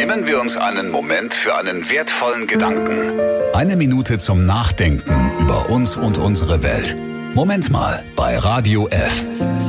Nehmen wir uns einen Moment für einen wertvollen Gedanken. Eine Minute zum Nachdenken über uns und unsere Welt. Moment mal bei Radio F.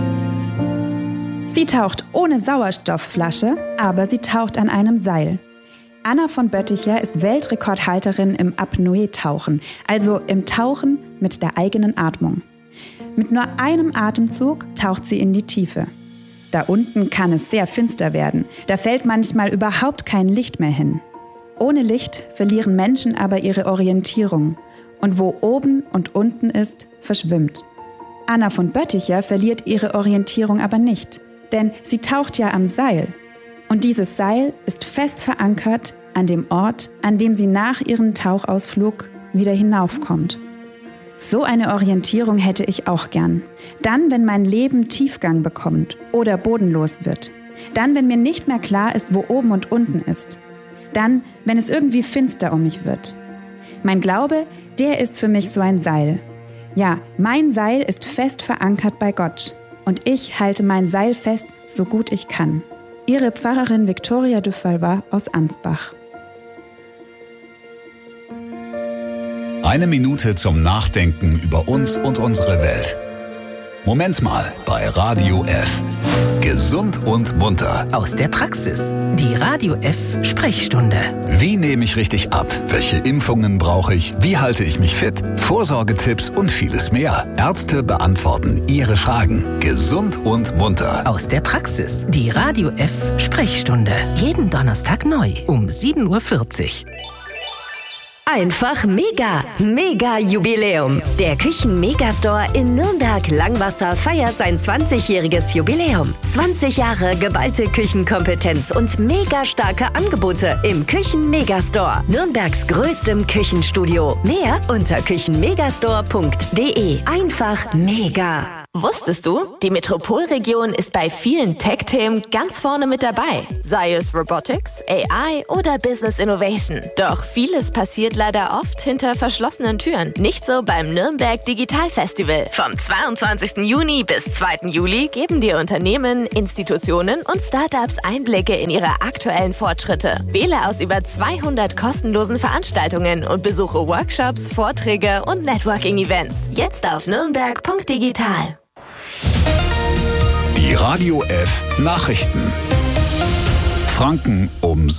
Sie taucht ohne Sauerstoffflasche, aber sie taucht an einem Seil. Anna von Bötticher ist Weltrekordhalterin im Apnoe-Tauchen, also im Tauchen mit der eigenen Atmung. Mit nur einem Atemzug taucht sie in die Tiefe. Da unten kann es sehr finster werden, da fällt manchmal überhaupt kein Licht mehr hin. Ohne Licht verlieren Menschen aber ihre Orientierung. Und wo oben und unten ist, verschwimmt. Anna von Bötticher verliert ihre Orientierung aber nicht, denn sie taucht ja am Seil. Und dieses Seil ist fest verankert an dem Ort, an dem sie nach ihrem Tauchausflug wieder hinaufkommt. So eine Orientierung hätte ich auch gern. Dann, wenn mein Leben Tiefgang bekommt oder bodenlos wird. Dann, wenn mir nicht mehr klar ist, wo oben und unten ist. Dann, wenn es irgendwie finster um mich wird. Mein Glaube, der ist für mich so ein Seil. Ja, mein Seil ist fest verankert bei Gott. Und ich halte mein Seil fest, so gut ich kann. Ihre Pfarrerin Victoria de Valois aus Ansbach. Eine Minute zum Nachdenken über uns und unsere Welt. Moment mal bei Radio F. Gesund und munter. Aus der Praxis. Die Radio F Sprechstunde. Wie nehme ich richtig ab? Welche Impfungen brauche ich? Wie halte ich mich fit? Vorsorgetipps und vieles mehr. Ärzte beantworten Ihre Fragen. Gesund und munter. Aus der Praxis. Die Radio F Sprechstunde. Jeden Donnerstag neu um 7:40 Uhr. Einfach mega, mega Jubiläum. Der Küchen-Megastore in Nürnberg-Langwasser feiert sein 20-jähriges Jubiläum. 20 Jahre geballte Küchenkompetenz und mega starke Angebote im Küchen-Megastore. Nürnbergs größtem Küchenstudio. Mehr unter küchenmegastore.de. Einfach mega. Wusstest du, die Metropolregion ist bei vielen Tech-Themen ganz vorne mit dabei. Sei es Robotics, AI oder Business Innovation. Doch vieles passiert leider oft hinter verschlossenen Türen. Nicht so beim Nürnberg Digital Festival. Vom 22. Juni bis 2. Juli geben dir Unternehmen, Institutionen und Startups Einblicke in ihre aktuellen Fortschritte. Wähle aus über 200 kostenlosen Veranstaltungen und besuche Workshops, Vorträge und Networking-Events. Jetzt auf nürnberg.digital. Die Radio F Nachrichten. Franken um